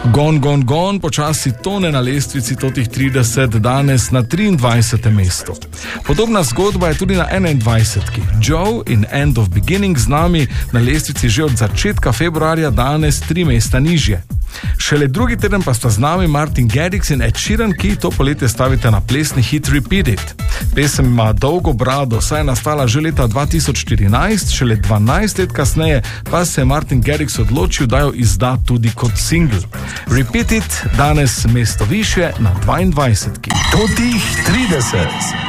Gone, gone, gone počasi tone na lestvici totih 30, danes na 23. mestu. Podobna zgodba je tudi na 21. Joe in End of Beginning z nami na lestvici že od začetka februarja, danes 3 mesta nižje. Šele drugi teden pa sta z nami Martin Garrix in Ed Sheeran, ki to poletje stavite na plesni hit Repeat It. Pesem ima dolgo brado, saj je nastala že leta 2014, šele 12 let kasneje pa se je Martin Garrix odločil, da jo izda tudi kot single. Repeat It, danes mesto više na 22. Totih 30.